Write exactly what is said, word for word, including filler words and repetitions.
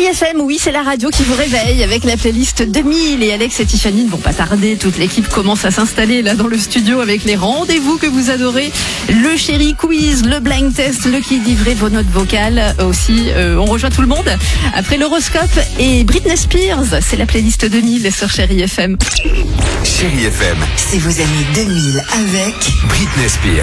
Chérie F M, oui, c'est la radio qui vous réveille avec la playlist deux mille et Alex et Tiffany ne vont pas tarder. Toute l'équipe commence à s'installer là dans le studio avec les rendez-vous que vous adorez. Le Chéri Quiz, le blind test, le qui livrait vos notes vocales aussi. Euh, on rejoint tout le monde après l'horoscope et Britney Spears. C'est la playlist deux mille sur Chéri F M. Chéri F M, C'est vos années deux mille avec Britney Spears.